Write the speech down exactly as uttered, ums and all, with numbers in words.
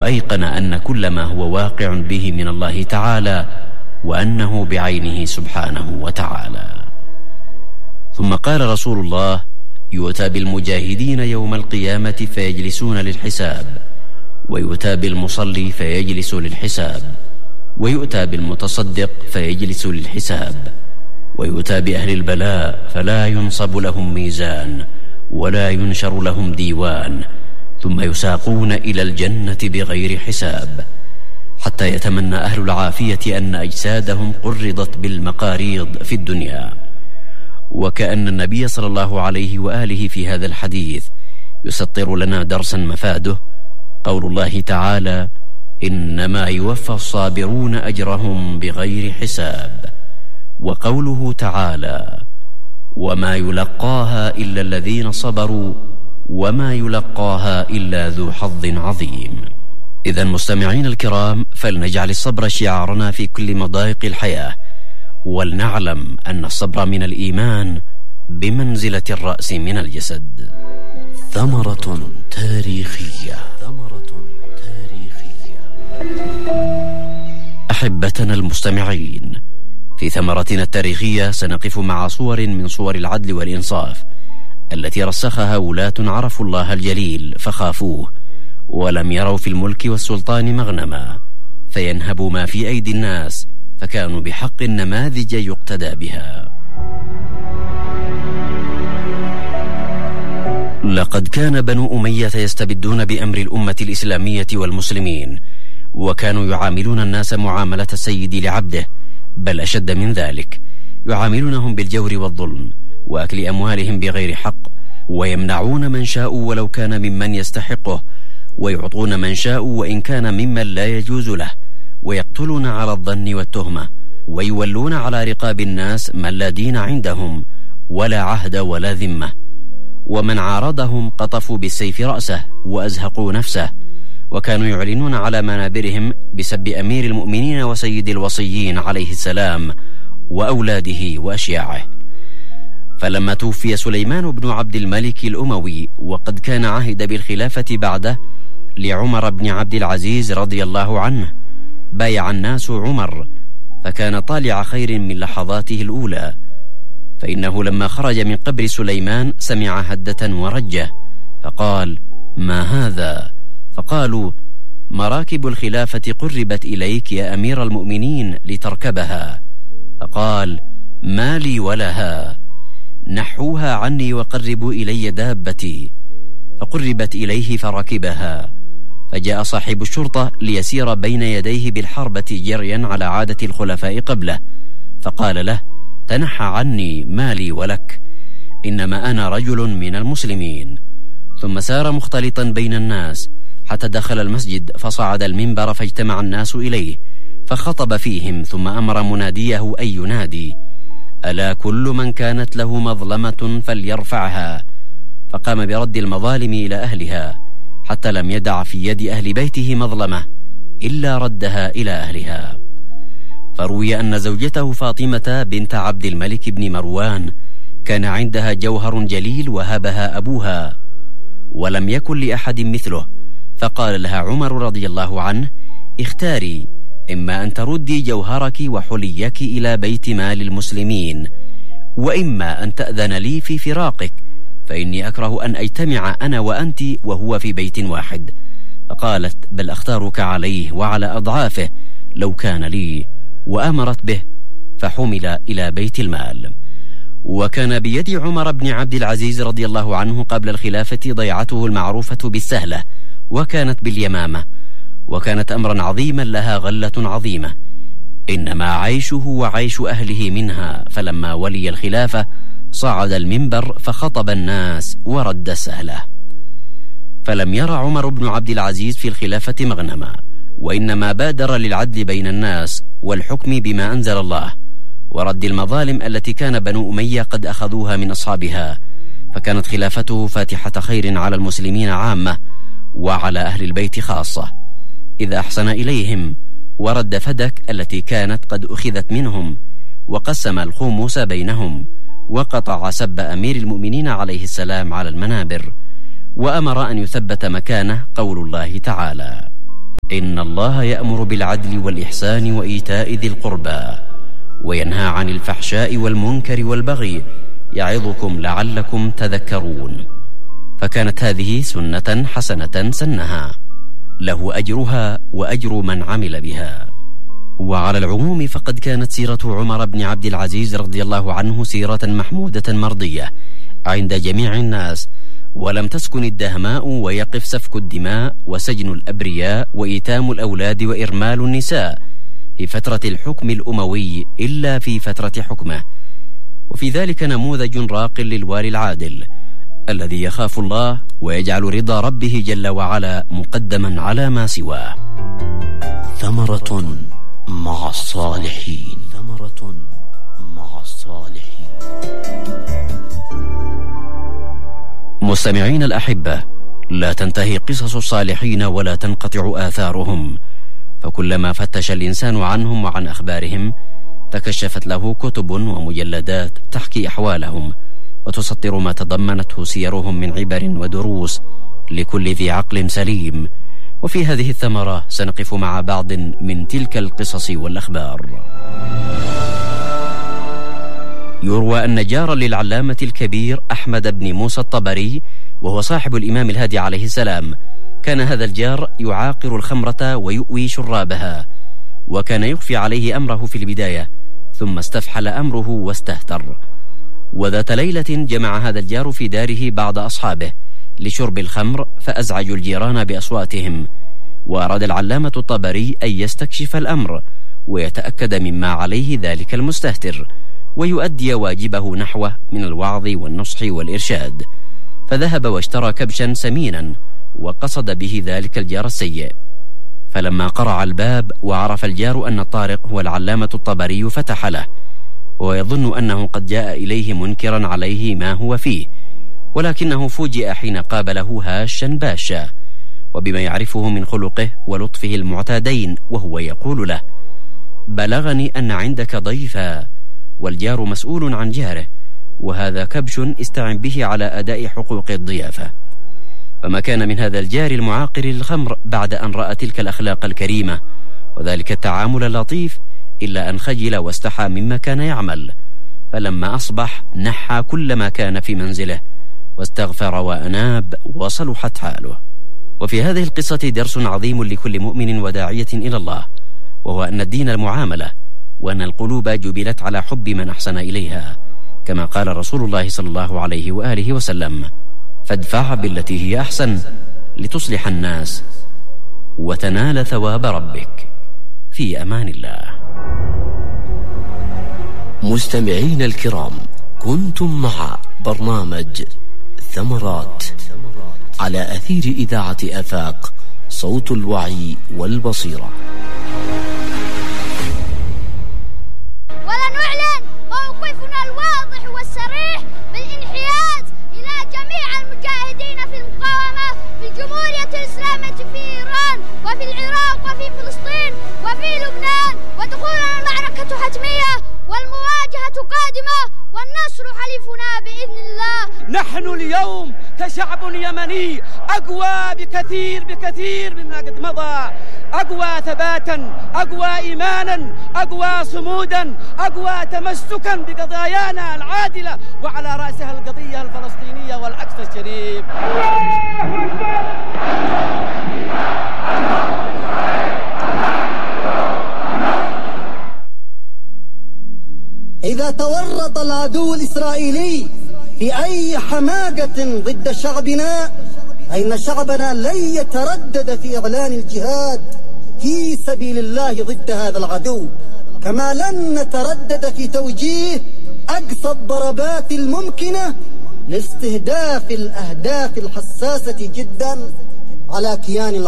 وأيقن أن كل ما هو واقع به من الله تعالى وأنه بعينه سبحانه وتعالى. ثم قال رسول الله: يؤتى بالمجاهدين يوم القيامة فيجلسون للحساب، ويؤتى بالمصلي فيجلس للحساب، ويؤتى بالمتصدق فيجلس للحساب، ويؤتى بأهل البلاء فلا ينصب لهم ميزان ولا ينشر لهم ديوان، ثم يساقون إلى الجنة بغير حساب، حتى يتمنى أهل العافية أن أجسادهم قرضت بالمقاريض في الدنيا. وكأن النبي صلى الله عليه وآله في هذا الحديث يسطر لنا درسا مفاده قول الله تعالى: إنما يوفى الصابرون أجرهم بغير حساب، وقوله تعالى: وما يلقاها إلا الذين صبروا وما يلقاها إلا ذو حظ عظيم. إذا مستمعين الكرام، فلنجعل الصبر شعارنا في كل مضايق الحياة، ولنعلم أن الصبر من الإيمان بمنزلة الرأس من الجسد. ثمرة تاريخية. ثمرة تاريخية. أحبتنا المستمعين، في ثمرتنا التاريخية سنقف مع صور من صور العدل والإنصاف التي رسخها ولاة عرفوا الله الجليل فخافوه، ولم يروا في الملك والسلطان مغنما فينهبوا ما في أيدي الناس، فكانوا بحق نماذج يقتدى بها. لقد كان بنو أمية يستبدون بأمر الأمة الإسلامية والمسلمين، وكانوا يعاملون الناس معاملة السيد لعبده، بل أشد من ذلك، يعاملونهم بالجور والظلم وأكل أموالهم بغير حق، ويمنعون من شاءوا ولو كان ممن يستحقه، ويعطون من شاءوا وإن كان ممن لا يجوز له، ويقتلون على الظن والتهمة، ويولون على رقاب الناس من لا دين عندهم ولا عهد ولا ذمة، ومن عارضهم قطفوا بالسيف رأسه وأزهقوا نفسه، وكانوا يعلنون على منابرهم بسب أمير المؤمنين وسيد الوصيين عليه السلام وأولاده وأشياعه. فلما توفي سليمان بن عبد الملك الأموي وقد كان عهد بالخلافة بعده لعمر بن عبد العزيز رضي الله عنه، بايع الناس عمر، فكان طالع خير من لحظاته الأولى، فإنه لما خرج من قبر سليمان سمع هدة ورجة، فقال: ما هذا؟ فقالوا: مراكب الخلافة قربت إليك يا أمير المؤمنين لتركبها. فقال: ما لي ولها، نحوها عني وقربوا إلي دابتي. فقربت إليه فركبها، فجاء صاحب الشرطة ليسير بين يديه بالحربة جريا على عادة الخلفاء قبله، فقال له: تنحى عني، ما لي ولك، إنما أنا رجل من المسلمين. ثم سار مختلطا بين الناس حتى دخل المسجد، فصعد المنبر فاجتمع الناس إليه، فخطب فيهم، ثم أمر مناديه أن ينادي: ألا كل من كانت له مظلمة فليرفعها. فقام برد المظالم إلى أهلها، حتى لم يدع في يد أهل بيته مظلمة إلا ردها إلى أهلها. فروي أن زوجته فاطمة بنت عبد الملك بن مروان كان عندها جوهر جليل وهبها أبوها، ولم يكن لأحد مثله، فقال لها عمر رضي الله عنه: اختاري، إما أن تردي جوهرك وحليك إلى بيت مال المسلمين، وإما أن تأذن لي في فراقك، فإني أكره أن أجتمع أنا وأنت وهو في بيت واحد. فقالت: بل أختارك عليه وعلى أضعافه لو كان لي، وأمرت به، فحمل إلى بيت المال. وكان بيد عمر بن عبد العزيز رضي الله عنه قبل الخلافة ضيعته المعروفة بالسهلة، وكانت باليمامة، وكانت أمرا عظيما لها غلة عظيمة، إنما عيشه وعيش أهله منها. فلما ولي الخلافة صعد المنبر فخطب الناس ورد السهلة. فلم يرى عمر بن عبد العزيز في الخلافة مغنما، وإنما بادر للعدل بين الناس والحكم بما أنزل الله، ورد المظالم التي كان بنو أمية قد أخذوها من أصحابها، فكانت خلافته فاتحة خير على المسلمين عامة وعلى أهل البيت خاصة، إذا أحسن إليهم ورد فدك التي كانت قد أخذت منهم، وقسم الخموس بينهم، وقطع سب أمير المؤمنين عليه السلام على المنابر، وأمر أن يثبت مكانه قول الله تعالى: إن الله يأمر بالعدل والإحسان وإيتاء ذي القربى وينهى عن الفحشاء والمنكر والبغي يعظكم لعلكم تذكرون. فكانت هذه سنة حسنة سنها، له أجرها وأجر من عمل بها. وعلى العموم فقد كانت سيرة عمر بن عبد العزيز رضي الله عنه سيرة محمودة مرضية عند جميع الناس، ولم تسكن الدهماء ويقف سفك الدماء وسجن الأبرياء وإيتام الأولاد وإرمال النساء في فترة الحكم الأموي إلا في فترة حكمه. وفي ذلك نموذج راق للوالي العادل الذي يخاف الله ويجعل رضا ربه جل وعلا مقدما على ما سواه. ثمرة مع الصالحين. ثمرة مع الصالحين. مستمعين الأحبة، لا تنتهي قصص الصالحين ولا تنقطع آثارهم، فكلما فتش الإنسان عنهم وعن أخبارهم تكشفت له كتب ومجلدات تحكي أحوالهم وتسطر ما تضمنته سيرهم من عبر ودروس لكل ذي عقل سليم. وفي هذه الثمرة سنقف مع بعض من تلك القصص والأخبار. يروى أن جارا للعلامة الكبير أحمد بن موسى الطبري وهو صاحب الإمام الهادي عليه السلام، كان هذا الجار يعاقر الخمرة ويؤوي شرابها، وكان يخفي عليه أمره في البداية ثم استفحل أمره واستهتر. وذات ليلة جمع هذا الجار في داره بعض أصحابه لشرب الخمر فأزعجوا الجيران بأصواتهم، وأراد العلامة الطبري أن يستكشف الأمر ويتأكد مما عليه ذلك المستهتر ويؤدي واجبه نحوه من الوعظ والنصح والإرشاد، فذهب واشترى كبشا سمينا وقصد به ذلك الجار السيء. فلما قرع الباب وعرف الجار أن الطارق هو العلامة الطبري فتح له، ويظن أنه قد جاء إليه منكرا عليه ما هو فيه، ولكنه فوجئ حين قابله هاشا باشا وبما يعرفه من خلقه ولطفه المعتادين، وهو يقول له: بلغني أن عندك ضيفا، والجار مسؤول عن جاره، وهذا كبش استعن به على أداء حقوق الضيافة. فما كان من هذا الجار المعاقر للخمر بعد أن رأى تلك الأخلاق الكريمة وذلك التعامل اللطيف إلا أن خجل واستحى مما كان يعمل، فلما أصبح نحى كل ما كان في منزله واستغفر وأناب وصلحت حاله. وفي هذه القصة درس عظيم لكل مؤمن وداعية إلى الله، وهو أن الدين المعاملة، وأن القلوب جبلت على حب من أحسن إليها، كما قال رسول الله صلى الله عليه وآله وسلم: فادفع بالتي هي أحسن لتصلح الناس وتنال ثواب ربك. في أمان الله. مستمعين الكرام، كنتم مع برنامج ثمرات على أثير إذاعة آفاق، صوت الوعي والبصيرة. ولنعلن موقفنا الواضح والصريح بالانحياز إلى جميع المجاهدين في المقاومة في الجمهورية الإسلامية في إيران وفي العراق وفي فلسطين وفي لبنان، ودخولنا المعركة حتمية والمواجهة قادمة والنصر حليفنا بإذن الله. نحن اليوم كشعب يمني أقوى بكثير بكثير مما قد مضى، أقوى ثباتا، أقوى إيمانا، أقوى صمودا، أقوى تمسكا بقضايانا العادلة، وعلى رأسها القضية الفلسطينية والعكس الشريف. إذا تورط العدو الإسرائيلي في أي حماقة ضد شعبنا، فإن شعبنا لن يتردد في إعلان الجهاد في سبيل الله ضد هذا العدو، كما لن نتردد في توجيه أقصى الضربات الممكنة لاستهداف الأهداف الحساسة جدا على كيان